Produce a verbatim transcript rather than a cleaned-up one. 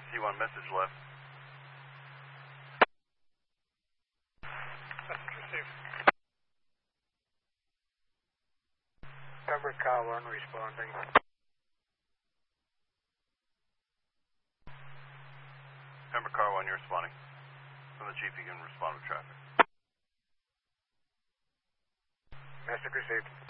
T one message left. Message received. Pembroke Car one responding. Pembroke Car one, you're responding. From the chief, you can respond with traffic. Message received.